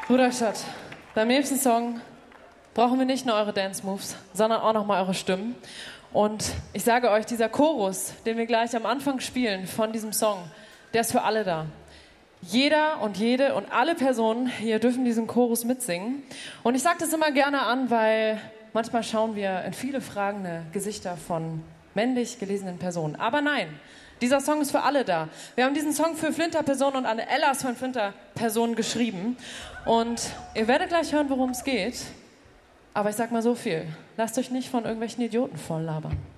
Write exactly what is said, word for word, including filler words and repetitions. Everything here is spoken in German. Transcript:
Bruderstadt, beim nächsten Song brauchen wir nicht nur eure Dance-Moves, sondern auch nochmal eure Stimmen. Und ich sage euch, dieser Chorus, den wir gleich am Anfang spielen von diesem Song, der ist für alle da. Jeder und jede und alle Personen hier dürfen diesen Chorus mitsingen. Und ich sage das immer gerne an, weil manchmal schauen wir in viele fragende Gesichter von männlich gelesenen Personen. Aber nein, dieser Song ist für alle da. Wir haben diesen Song für Flinter-Personen und Anne Ellas von Flinter-Personen geschrieben. Und ihr werdet gleich hören, worum es geht. Aber ich sag mal so viel. Lasst euch nicht von irgendwelchen Idioten volllabern.